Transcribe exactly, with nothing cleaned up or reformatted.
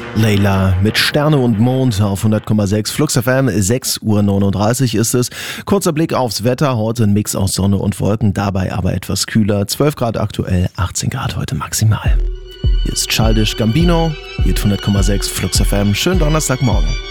Layla mit Sterne und Mond auf hundert Komma sechs Flux F M, sechs Uhr neununddreißig ist es. Kurzer Blick aufs Wetter, heute ein Mix aus Sonne und Wolken, dabei aber etwas kühler. zwölf Grad aktuell, achtzehn Grad heute maximal. Hier ist Childish Gambino, hier hundert Komma sechs Flux F M. Schönen Donnerstagmorgen.